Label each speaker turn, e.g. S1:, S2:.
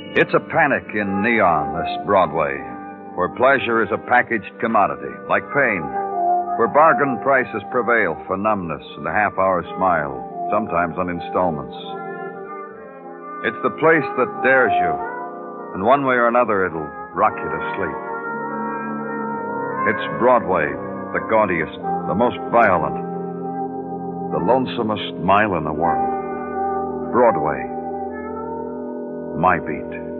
S1: It's a panic in neon, this Broadway, where pleasure is a packaged commodity, like pain, where bargain prices prevail for numbness and a half-hour smile, sometimes on installments. It's the place that dares you, and one way or another it'll rock you to sleep. It's Broadway, the gaudiest, the most violent, the lonesomest mile in the world. Broadway, my beat.